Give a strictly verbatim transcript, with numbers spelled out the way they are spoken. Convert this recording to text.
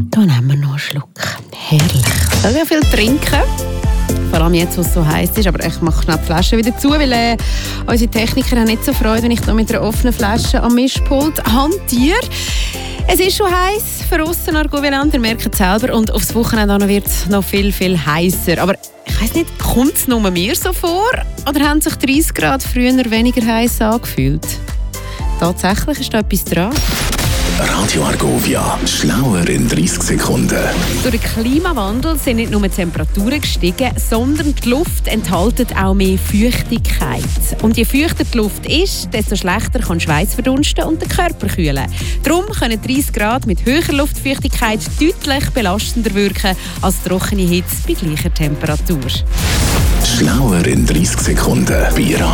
Da nehmen wir noch einen Schluck. Herrlich. Ich soll ja viel trinken. Vor allem jetzt, wo es so heiß ist. Aber ich mache schnell die Flasche wieder zu, weil äh, unsere Techniker haben nicht so Freude, wenn ich da mit einer offenen Flasche am Mischpult hantiere. Es ist schon heiß für aussen Argoveland, ihr merkt es selber. Und aufs Wochenende wird es noch viel, viel heißer. Aber ich weiss nicht, kommt es nur mir so vor? Oder haben sich dreißig Grad früher weniger heiß angefühlt? Tatsächlich ist da etwas dran. Radio Argovia, schlauer in dreißig Sekunden. Durch den Klimawandel sind nicht nur die Temperaturen gestiegen, sondern die Luft enthält auch mehr Feuchtigkeit. Und je feuchter die Luft ist, desto schlechter kann Schweiß verdunsten und den Körper kühlen. Darum können dreißig Grad mit höherer Luftfeuchtigkeit deutlich belastender wirken als trockene Hitze bei gleicher Temperatur. Schlauer in dreißig Sekunden bei